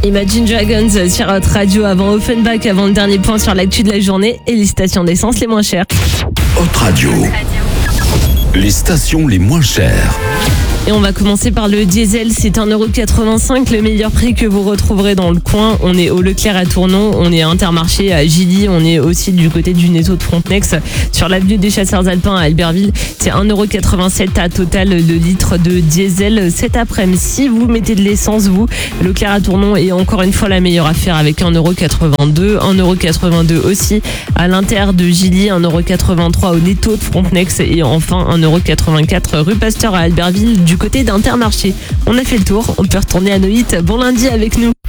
Imagine Dragons sur notre radio avant Offenbach, avant le dernier point sur l'actu de la journée et les stations d'essence les moins chères. Haute Radio. Les stations les moins chères. Et on va commencer par le diesel, c'est 1,85€, le meilleur prix que vous retrouverez dans le coin. On est au Leclerc à Tournon, on est à Intermarché à Gilly, on est aussi du côté du Netto de Frontenex sur l'avenue des Chasseurs Alpins à Albertville. C'est 1,87€ à Total le litre de diesel cet après-midi. Si vous mettez de l'essence, vous, Leclerc à Tournon est encore une fois la meilleure affaire avec 1,82€, 1,82€ aussi à l'Inter de Gilly, 1,83€ au Netto de Frontenex et enfin 1,84€ rue Pasteur à Albertville du côté d'Intermarché. On a fait le tour, on peut retourner à nos hits. Bon lundi avec nous.